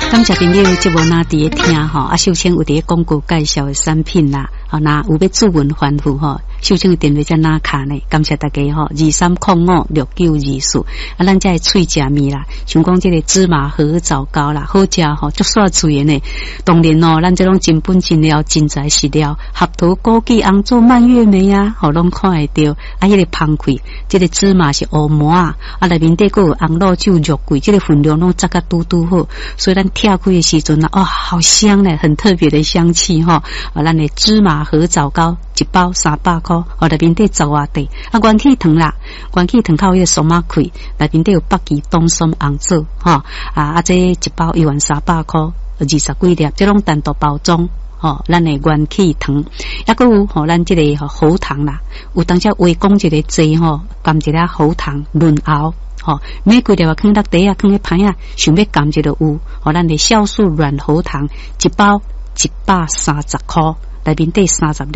感谢朋友这无哪伫咧听吼，秀清有伫广告介绍的产品啦，那有要注文反复吼，秀清的电话在哪卡呢？感谢大家吼，23056924，咱这脆食面啦，像讲这个芝麻荷枣糕啦，好食吼，足煞脆的呢。当然哦，咱这种真本真料、真材实料，合桃、枸杞、红枣、蔓越莓啊，吼拢看会到。啊，迄个芳开，这个芝麻是乌麻啊，内面底个有红肉酒、肉桂，这个分量拢扎个嘟嘟好，所以咱拆开的时阵啊，哦，好香呢，很特别的香气哈。咱的芝麻荷枣糕一包300块，内面底10外地。元气糖啦，元气糖靠迄个松马开，内面底有北极冬松红枣哈。这一包11300块，20几粒，这种单独包装。咱的元气糖，还佫有咱这个喉糖啦，有当时微讲一个剂含一粒喉糖润喉。每几粒啊，放落地啊，放咧盘啊，想要甘就有。咱的酵素软喉糖一包130块，内面底30粒。